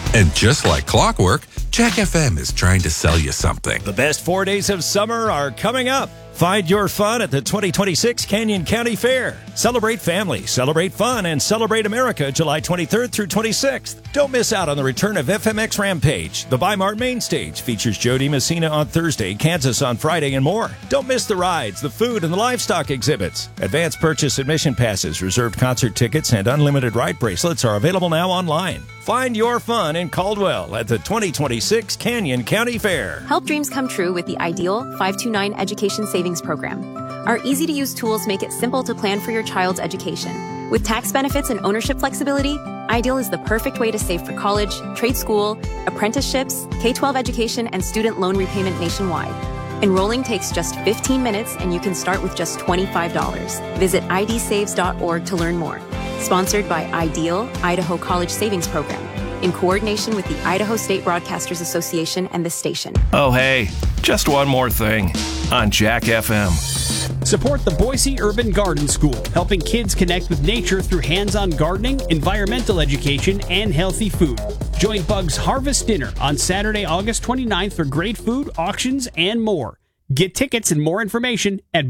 And just like clockwork, Jack FM is trying to sell you something. The best 4 days of summer are coming up. Find your fun at the 2026 Canyon County Fair. Celebrate family, celebrate fun, and celebrate America July 23rd through 26th. Don't miss out on the return of FMX Rampage. The Weimar Main Stage features Jody Messina on Thursday, Kansas on Friday, and more. Don't miss the rides, the food, and the livestock exhibits. Advance purchase admission passes, reserved concert tickets, and unlimited ride bracelets are available now online. Find your fun in Caldwell at the 2026 Canyon County Fair. Help dreams come true with the Ideal 529 Education Savings Program. Our easy-to-use tools make it simple to plan for your child's education. With tax benefits and ownership flexibility, Ideal is the perfect way to save for college, trade school, apprenticeships, K-12 education, and student loan repayment nationwide. Enrolling takes just 15 minutes, and you can start with just $25. Visit idsaves.org to learn more. Sponsored by Ideal, Idaho College Savings Program, in coordination with the Idaho State Broadcasters Association and the station. Oh, hey, just one more thing on Jack FM. Support the Boise Urban Garden School, helping kids connect with nature through hands-on gardening, environmental education, and healthy food. Join Bug's Harvest Dinner on Saturday, August 29th for great food, auctions, and more. Get tickets and more information at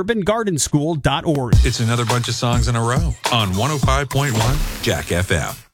boiseurbangardenSchool.org. It's another bunch of songs in a row on 105.1 Jack FM.